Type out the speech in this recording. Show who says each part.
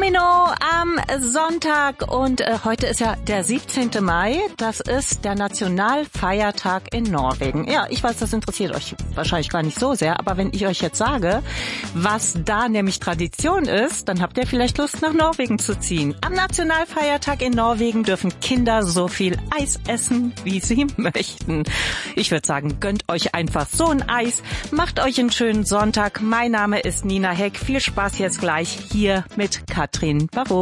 Speaker 1: Domino am Sonntag und heute ist ja der 17. Mai. Das ist der Nationalfeiertag in Norwegen. Ja, ich weiß, das interessiert euch wahrscheinlich gar nicht so sehr, aber wenn ich euch jetzt sage, was da nämlich Tradition ist, dann habt ihr vielleicht Lust, nach Norwegen zu ziehen. Am Nationalfeiertag in Norwegen dürfen Kinder so viel Eis essen, wie sie möchten. Ich würde sagen, gönnt euch einfach so ein Eis, macht euch einen schönen Sonntag. Mein Name ist Nina Heck. Viel Spaß jetzt gleich hier mit Katrin Barrow.